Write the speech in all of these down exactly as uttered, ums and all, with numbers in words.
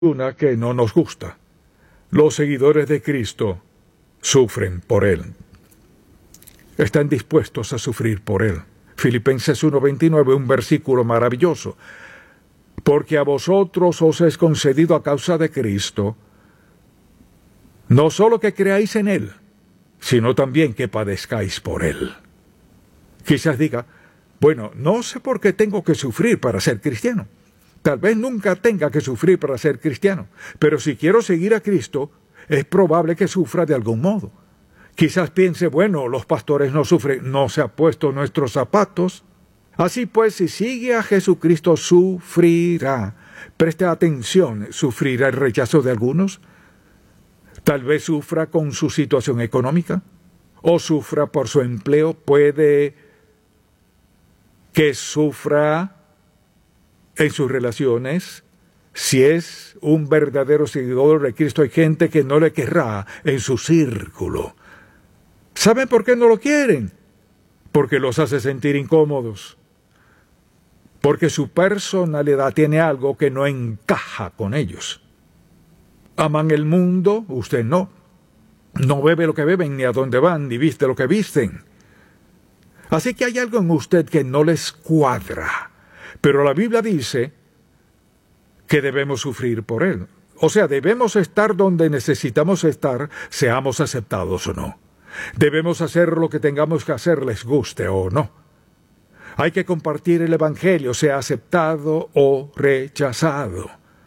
una que no nos gusta. Los seguidores de Cristo sufren por Él. Están dispuestos a sufrir por Él. Filipenses uno veintinueve, un versículo maravilloso. Porque a vosotros os es concedido a causa de Cristo, no solo que creáis en Él, sino también que padezcáis por Él. Quizás diga, bueno, no sé por qué tengo que sufrir para ser cristiano. Tal vez nunca tenga que sufrir para ser cristiano, pero si quiero seguir a Cristo, es probable que sufra de algún modo. Quizás piense, bueno, los pastores no sufren, no se ha puesto nuestros zapatos. Así pues, si sigue a Jesucristo, sufrirá. Preste atención, ¿sufrirá el rechazo de algunos? Tal vez sufra con su situación económica, o sufra por su empleo, puede que sufra en sus relaciones. Si es un verdadero seguidor de Cristo, hay gente que no le querrá en su círculo. ¿Saben por qué no lo quieren? Porque los hace sentir incómodos. Porque su personalidad tiene algo que no encaja con ellos. Aman el mundo, usted no. No bebe lo que beben, ni a dónde van, ni viste lo que visten. Así que hay algo en usted que no les cuadra. Pero la Biblia dice que debemos sufrir por Él. O sea, debemos estar donde necesitamos estar, seamos aceptados o no. Debemos hacer lo que tengamos que hacer, les guste o no. Hay que compartir el Evangelio, sea aceptado o rechazado.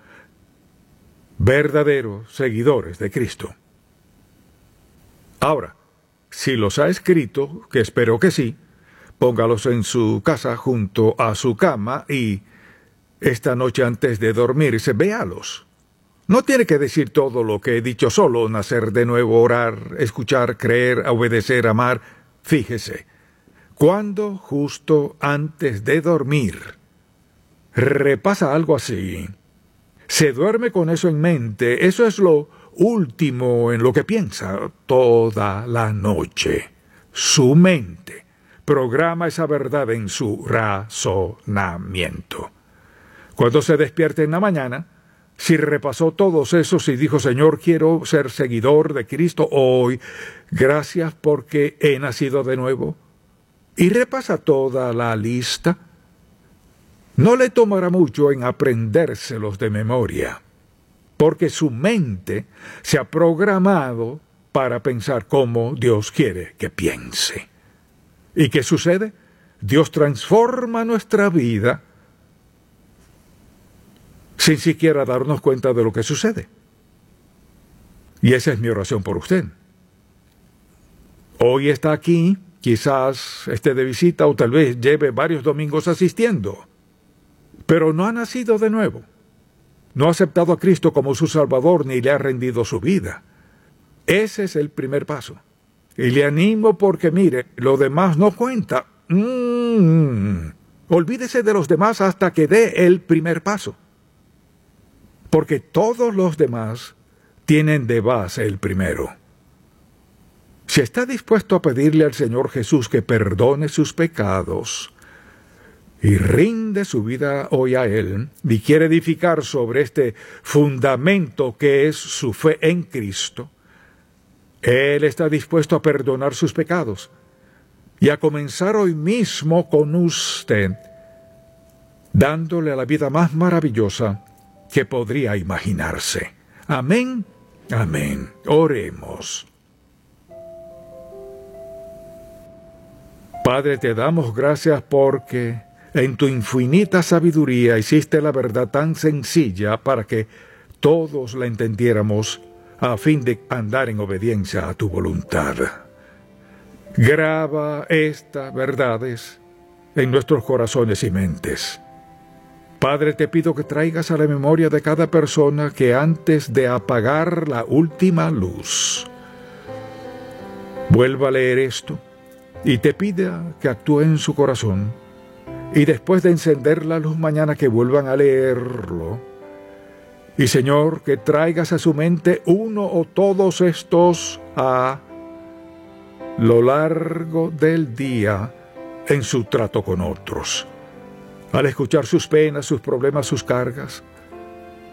Verdaderos seguidores de Cristo. Ahora, si los ha escrito, que espero que sí, póngalos en su casa junto a su cama y esta noche antes de dormirse, véalos. No tiene que decir todo lo que he dicho, solo nacer de nuevo, orar, escuchar, creer, obedecer, amar. Fíjese, cuando justo antes de dormir repasa algo así, se duerme con eso en mente, eso es lo último en lo que piensa toda la noche. Su mente programa esa verdad en su razonamiento. Cuando se despierte en la mañana, si repasó todos esos y dijo, Señor, quiero ser seguidor de Cristo hoy, gracias porque he nacido de nuevo, y repasa toda la lista, no le tomará mucho en aprendérselos de memoria, porque su mente se ha programado para pensar como Dios quiere que piense. ¿Y qué sucede? Dios transforma nuestra vida sin siquiera darnos cuenta de lo que sucede. Y esa es mi oración por usted. Hoy está aquí, quizás esté de visita o tal vez lleve varios domingos asistiendo, pero no ha nacido de nuevo. No ha aceptado a Cristo como su Salvador ni le ha rendido su vida. Ese es el primer paso. Y le animo porque, mire, lo demás no cuenta. Mm, olvídese de los demás hasta que dé el primer paso. Porque todos los demás tienen de base el primero. Si está dispuesto a pedirle al Señor Jesús que perdone sus pecados y rinde su vida hoy a Él, y quiere edificar sobre este fundamento que es su fe en Cristo, Él está dispuesto a perdonar sus pecados y a comenzar hoy mismo con usted, dándole la vida más maravillosa que podría imaginarse. Amén, amén. Oremos. Padre, te damos gracias porque en tu infinita sabiduría hiciste la verdad tan sencilla para que todos la entendiéramos a fin de andar en obediencia a tu voluntad. Graba estas verdades en nuestros corazones y mentes. Padre, te pido que traigas a la memoria de cada persona que antes de apagar la última luz vuelva a leer esto y te pida que actúe en su corazón, y después de encender la luz mañana que vuelvan a leerlo. Y Señor, que traigas a su mente uno o todos estos a lo largo del día en su trato con otros. Al escuchar sus penas, sus problemas, sus cargas,